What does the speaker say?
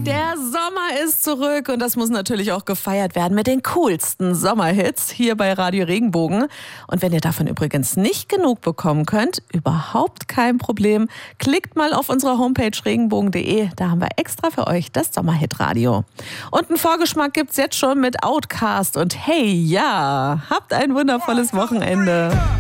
Der Sommer ist zurück und das muss natürlich auch gefeiert werden mit den coolsten Sommerhits hier bei Radio Regenbogen. Und wenn ihr davon übrigens nicht genug bekommen könnt, überhaupt kein Problem. Klickt mal auf unsere Homepage regenbogen.de, da haben wir extra für euch das Sommerhitradio. Und einen Vorgeschmack gibt's jetzt schon mit Outkast und Hey Ja, habt ein wundervolles Wochenende.